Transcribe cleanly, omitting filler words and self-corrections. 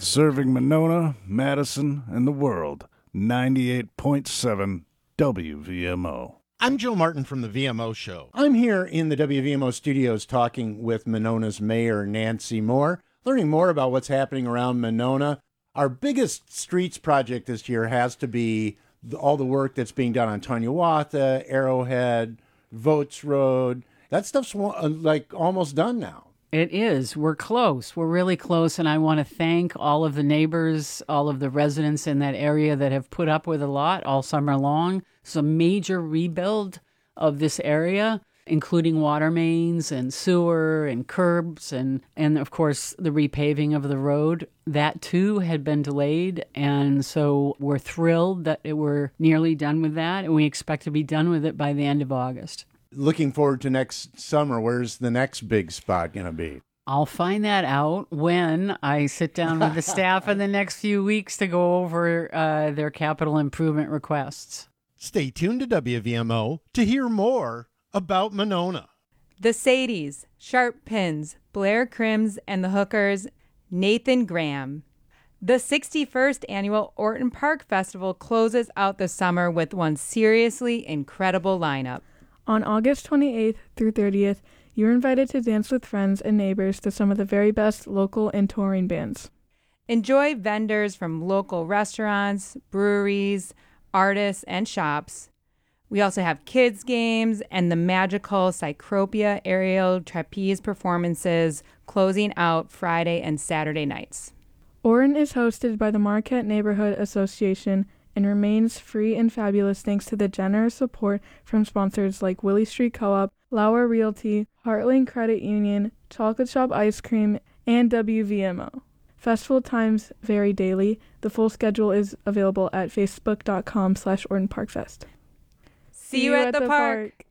Serving Monona, Madison, and the world. 98.7 WVMO. I'm Joe Martin from the VMO Show. I'm here in the WVMO studios talking with Monona's Mayor, Nancy Moore, learning more about what's happening around Monona. Our biggest streets project this year has to be all the work that's being done on Taniawatha, Arrowhead, Votes Road. That stuff's like almost done now. It is. We're close. We're really close, and I want to thank all of the neighbors, all of the residents in that area that have put up with a lot all summer long. It's a major rebuild of this area, including water mains and sewer and curbs and of course, the repaving of the road. That, too, had been delayed, and so we're thrilled that we're nearly done with that, and we expect to be done with it by the end of August. Looking forward to next summer. Where's the next big spot going to be? I'll find that out when I sit down with the staff in the next few weeks to go over their capital improvement requests. Stay tuned to WVMO to hear more about Monona. The Sadies, Sharp Pins, Blair Crims, and the Hookers, Nathan Graham. The 61st Annual Orton Park Festival closes out the summer with one seriously incredible lineup. On August 28th through 30th, you're invited to dance with friends and neighbors to some of the very best local and touring bands. Enjoy vendors from local restaurants, breweries, artists, and shops. We also have kids' games and the magical Cycropia aerial trapeze performances closing out Friday and Saturday nights. Orton is hosted by the Marquette Neighborhood Association and remains free and fabulous thanks to the generous support from sponsors like Willie Street Co-op, Lauer Realty, Heartland Credit Union, Chocolate Shop Ice Cream, and WVMO. Festival times vary daily. The full schedule is available at facebook.com/OrtonParkFest. See you at the park.